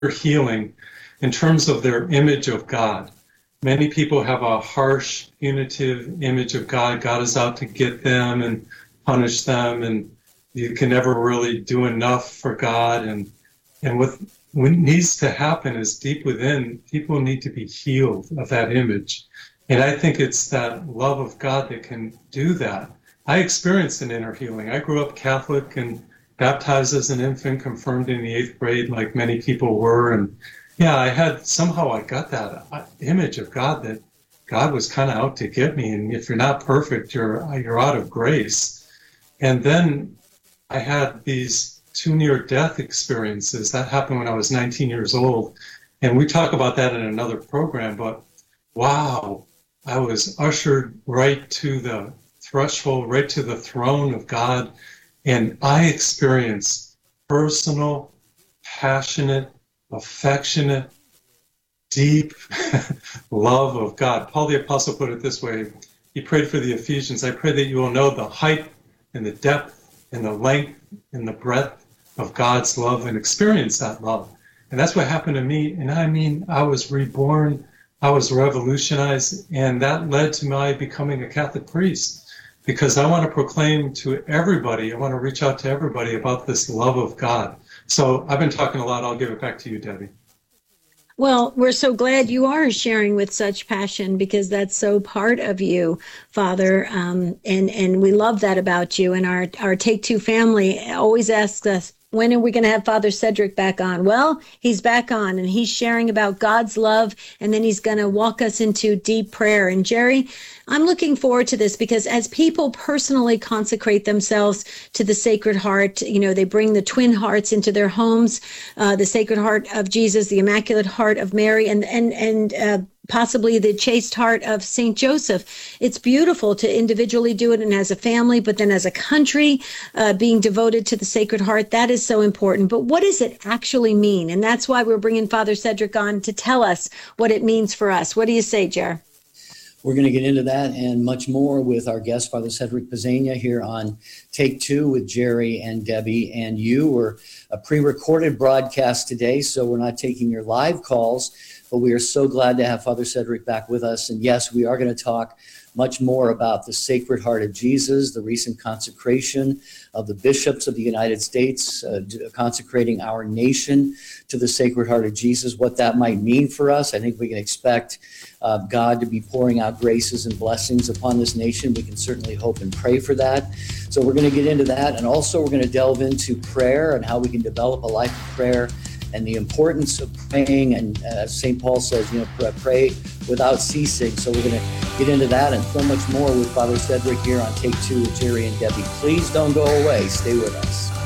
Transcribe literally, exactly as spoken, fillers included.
healing in terms of their image of God. Many people have a harsh, punitive image of God. God is out to get them and punish them, and you can never really do enough for God. And and what, what needs to happen is deep within, people need to be healed of that image. And I think it's that love of God that can do that. I experienced an inner healing. I grew up Catholic and baptized as an infant, confirmed in the eighth grade like many people were. And yeah, I had, somehow I got that image of God, that God was kind of out to get me. And if you're not perfect, you're, you're out of grace. And then I had these two near-death experiences. That happened when I was nineteen years old. And we talk about that in another program, but wow, I was ushered right to the threshold, right to the throne of God. And I experienced personal, passionate, affectionate, deep love of God. Paul the Apostle put it this way. He prayed for the Ephesians. I pray that you will know the height and the depth and the length and the breadth of God's love and experience that love. And that's what happened to me. And I mean, I was reborn. I was revolutionized. And that led to my becoming a Catholic priest, because I want to proclaim to everybody, I want to reach out to everybody about this love of God. So I've been talking a lot. I'll give it back to you, Debbie. Well, we're so glad you are sharing with such passion, because that's so part of you, Father. Um, and, and we love that about you. And our, our Take Two family always asks us, when are we going to have Father Cedric back on? Well, he's back on, and he's sharing about God's love, and then he's going to walk us into deep prayer. And Jerry, I'm looking forward to this, because as people personally consecrate themselves to the Sacred Heart, you know, they bring the twin hearts into their homes, uh, the Sacred Heart of Jesus, the Immaculate Heart of Mary, and and and uh, possibly the chaste heart of Saint Joseph. It's beautiful to individually do it, and as a family, but then as a country, uh, being devoted to the Sacred Heart, that is so important. But what does it actually mean? And that's why we're bringing Father Cedric on to tell us what it means for us. What do you say, Jer? We're going to get into that and much more with our guest, Father Cedric Pezzegna, here on Take Two with Jerry and Debbie and you. We're a pre-recorded broadcast today, so we're not taking your live calls, but we are so glad to have Father Cedric back with us. And yes, we are going to talk much more about the Sacred Heart of Jesus, the recent consecration of the bishops of the United States, uh, consecrating our nation to the Sacred Heart of Jesus, what that might mean for us. I think we can expect uh, God to be pouring out graces and blessings upon this nation. We can certainly hope and pray for that. So we're going to get into that. And also we're going to delve into prayer and how we can develop a life of prayer and the importance of praying. And uh, Saint Paul says, you know, pray without ceasing. So we're going to get into that and so much more with Father Cedric here on Take Two with Jerry and Debbie. Please don't go away. Stay with us.